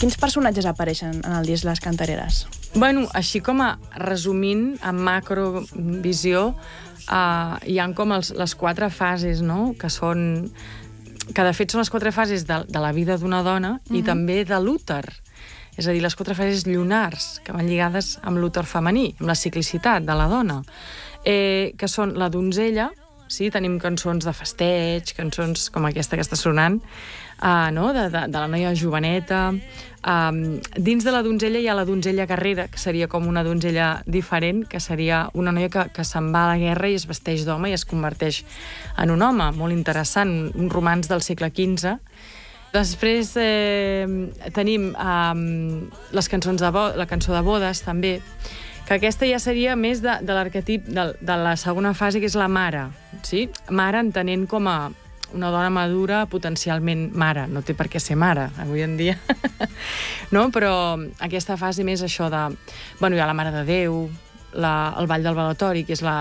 Quins personatges apareixen en el disc Les Cantareres? Bueno, així com a resumint, en macrovisió, hi ha com les 4 fases, no?, que de fet són les 4 fases de la vida d'una dona i també de l'úter. És a dir, les 4 fases lunars, que van lligades amb l'úter femení, amb la ciclicitat de la dona, que són la donzella, sí? Tenim cançons de festeig, cançons com aquesta que està sonant, no? de la noia joveneta. Dins de la donzella hi ha la donzella guerrera, que seria com una donzella diferent, que seria una noia que se'n va a la guerra i es vesteix d'home i es converteix en un home. Molt interessant, un romanç del segle XV. Després tenim les cançons la cançó de bodes, també, que aquesta ja seria més de l'arquetip de la segona fase, que és la mare. Sí? Mare entenent com a una dona madura, potencialment mare. No té per què ser mare, avui en dia. No? Però aquesta fase més això de... Bueno, hi ha la Mare de Déu, el Ball del Balatori, que és